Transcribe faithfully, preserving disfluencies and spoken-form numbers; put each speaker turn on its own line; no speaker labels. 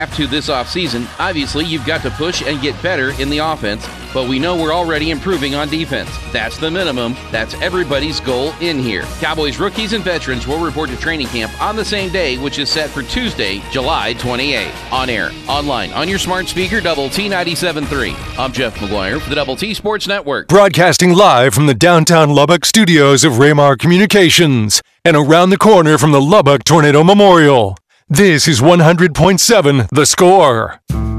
To this offseason, obviously you've got to push and get better in the offense, but we know we're already improving on defense. That's the minimum. That's everybody's goal in here. Cowboys rookies and veterans will report to training camp on the same day, which is set for Tuesday, July twenty-eighth. On air, online, on your smart speaker, Double T ninety-seven point three. I'm Jeff McGuire for the Double T Sports Network.
Broadcasting live from the downtown Lubbock studios of Raymar Communications and around the corner from the Lubbock Tornado Memorial. This is one hundred point seven The Score.